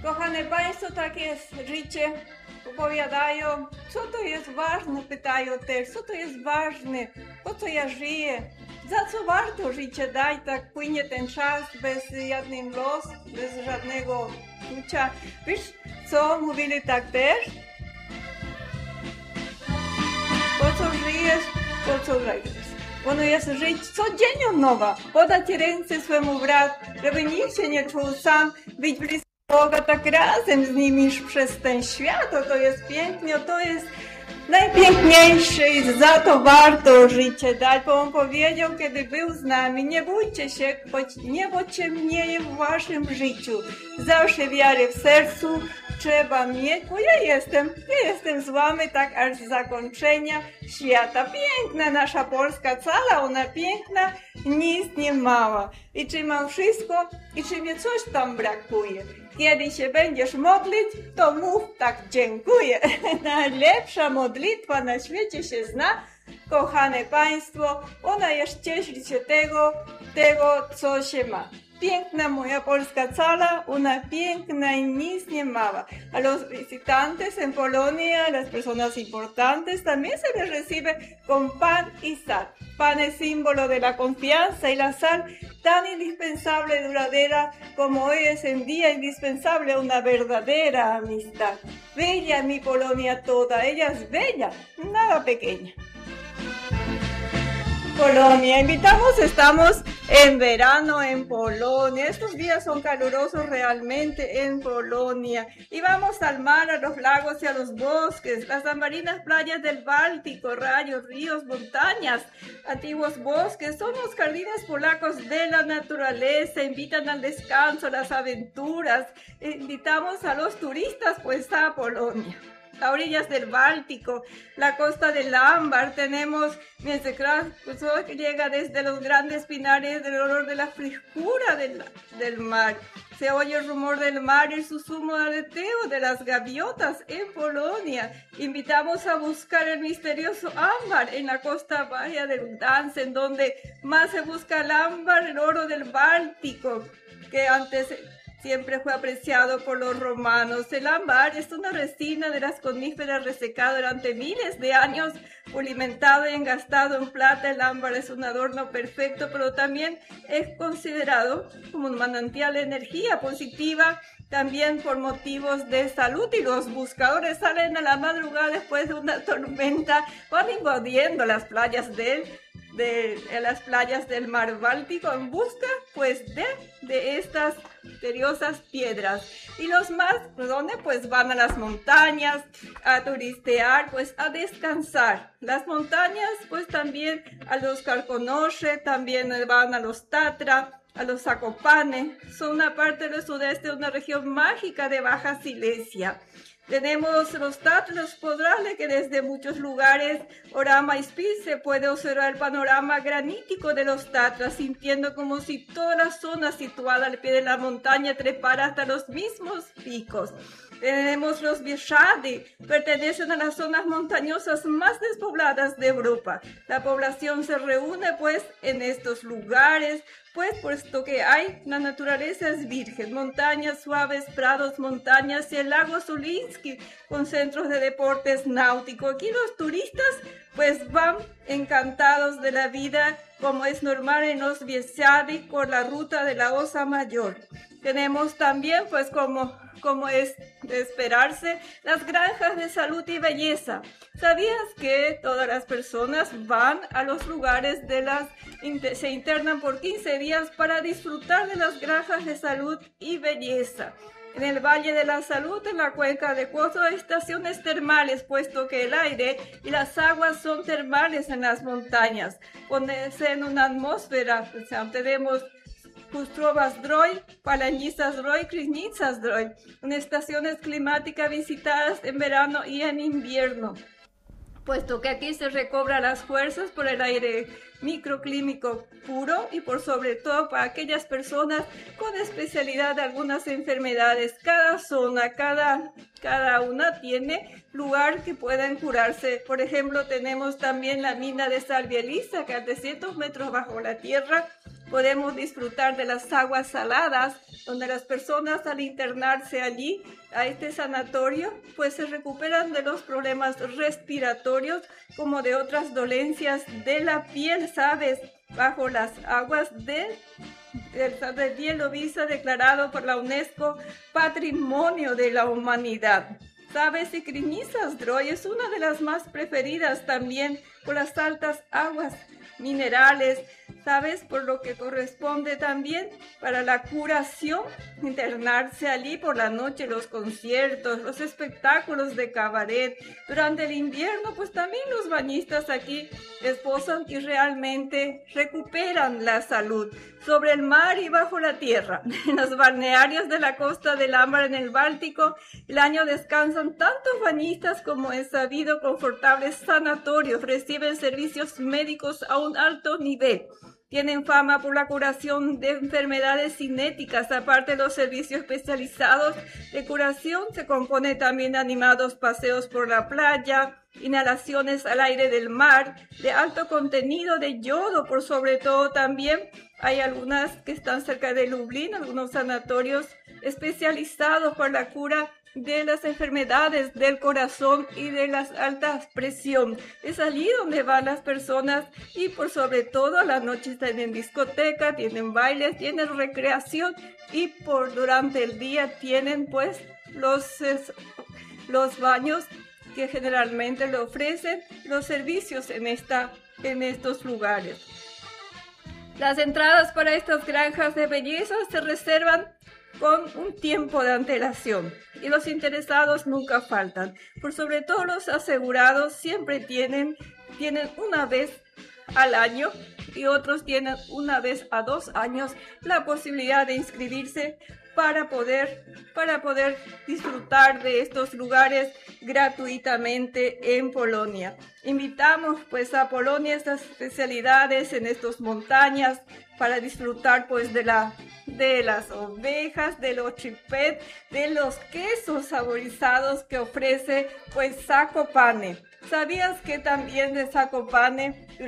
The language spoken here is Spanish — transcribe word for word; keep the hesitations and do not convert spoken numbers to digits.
Kochane Państwo, tak jest życie. Opowiadają, co to jest ważne, pytają też, co to jest ważne, po co ja żyję, za co warto życie dać, tak płynie ten czas bez żadnych los, bez żadnego uczucia. Wiesz, co mówili tak też? Po co żyjesz, po co żyjesz? Ono jest żyć codziennie od nowa, podać ręce swemu bratu, żeby nikt się nie czuł sam, być blisko Boga, tak razem z nim iść przez ten świat, o to jest pięknie, o to jest najpiękniejsze i za to warto życie dać, bo on powiedział, kiedy był z nami, nie bójcie się, choć niebo ciemnieje w waszym życiu, zawsze wiarę w sercu trzeba mieć, bo ja jestem, ja jestem z wami tak aż do zakończenia świata. Piękna nasza Polska, cała ona piękna, nic nie mała. I czy mam wszystko, i czy mnie coś tam brakuje. Kiedy się będziesz modlić, to mów tak dziękuję. Najlepsza modlitwa na świecie się zna, kochane Państwo, ona jest cieszyć się tego, tego co się ma. Piękna moja Polska cała, una piękna y nic nie mała. A los visitantes en Polonia, las personas importantes, también se les recibe con pan y sal. Pan es símbolo de la confianza y la sal tan indispensable y duradera como hoy es en día indispensable una verdadera amistad. Bella mi Polonia toda, ella es bella, nada pequeña. Polonia, invitamos, estamos en verano en Polonia, estos días son calurosos realmente en Polonia y vamos al mar, a los lagos y a los bosques, las marinas playas del Báltico, rayos, ríos, montañas, antiguos bosques, son los jardines polacos de la naturaleza, invitan al descanso, a las aventuras, invitamos a los turistas pues a Polonia. A orillas del Báltico, la costa del Ámbar, tenemos Międzykraj, que llega desde los grandes pinares del olor de la frescura del, del mar. Se oye el rumor del mar y el susurro aleteo de las gaviotas en Polonia. Invitamos a buscar el misterioso ámbar en la costa baja del Gdańsk, en donde más se busca el ámbar, el oro del Báltico, que antes siempre fue apreciado por los romanos. El ámbar es una resina de las coníferas resecada durante miles de años, pulimentado y engastado en plata. El ámbar es un adorno perfecto, pero también es considerado como un manantial de energía positiva, también por motivos de salud, y los buscadores salen a la madrugada después de una tormenta, van invadiendo las playas del De, de las playas del mar Báltico en busca pues de, de estas misteriosas piedras. Y los más, ¿dónde? Pues van a las montañas a turistear, pues a descansar. Las montañas pues también a los Karkonosze, también van a los Tatra, a los Zakopane. Son una parte del sudeste, una región mágica de Baja Silesia. Tenemos los Tatras Podrales, que desde muchos lugares, Orama y Spitz, se puede observar el panorama granítico de los Tatras, sintiendo como si toda la zona situada al pie de la montaña trepara hasta los mismos picos. Tenemos los Bieszczady, pertenecen a las zonas montañosas más despobladas de Europa. La población se reúne pues en estos lugares, pues puesto que hay, la naturaleza es virgen, montañas suaves, prados, montañas y el lago Zulinski con centros de deportes náuticos. Aquí los turistas pues van encantados de la vida, como es normal en los Bieszczady, por la ruta de la Osa Mayor. Tenemos también, pues como, como es de esperarse, las granjas de salud y belleza. ¿Sabías que todas las personas van a los lugares de las, se internan por quince días para disfrutar de las granjas de salud y belleza? En el Valle de la Salud, en la cuenca de Cuozo, hay estaciones termales, puesto que el aire y las aguas son termales en las montañas. Ponerse en una atmósfera, o sea, tenemos Kustrovas Zdrój, Palanicas Zdrój, Krynicas Zdrój, en estaciones climáticas visitadas en verano y en invierno, puesto que aquí se recobra las fuerzas por el aire microclímico puro y por sobre todo para aquellas personas con especialidad de algunas enfermedades. Cada zona, cada, cada una tiene lugar que puedan curarse. Por ejemplo, tenemos también la mina de Sal Bieliza, que a trescientos metros bajo la tierra podemos disfrutar de las aguas saladas, donde las personas al internarse allí a este sanatorio, pues se recuperan de los problemas respiratorios como de otras dolencias de la piel, ¿sabes? Bajo las aguas de El del hielo Visa, declarado por la UNESCO Patrimonio de la Humanidad. ¿Sabes? Y Crinisas Droy es una de las más preferidas también por las altas aguas minerales, ¿sabes? Por lo que corresponde también para la curación, internarse allí por la noche, los conciertos, los espectáculos de cabaret. Durante el invierno, pues también los bañistas aquí esposan y realmente recuperan la salud. Sobre el mar y bajo la tierra, en los balnearios de la costa del Ámbar en el Báltico, el año descansan tantos bañistas como es sabido, confortables sanatorios, reciben servicios médicos a un alto nivel. Tienen fama por la curación de enfermedades cinéticas. Aparte de los servicios especializados de curación, se compone también de animados paseos por la playa, inhalaciones al aire del mar, de alto contenido de yodo, por sobre todo también hay algunas que están cerca de Lublin, algunos sanatorios especializados por la cura de las enfermedades del corazón y de la alta presión. Es allí donde van las personas y por sobre todo a la noche tienen discoteca, tienen bailes, tienen recreación y por durante el día tienen pues los, es, los baños que generalmente le ofrecen los servicios en, esta, en estos lugares. Las entradas para estas granjas de belleza se reservan con un tiempo de antelación y los interesados nunca faltan. Por sobre todo los asegurados siempre tienen, tienen una vez al año y otros tienen una vez a dos años la posibilidad de inscribirse para poder, para poder disfrutar de estos lugares gratuitamente en Polonia. Invitamos pues a Polonia estas especialidades en estas montañas para disfrutar pues de, la, de las ovejas, de los chipet, de los quesos saborizados que ofrece pues Zakopane. ¿Sabías que también de Zakopane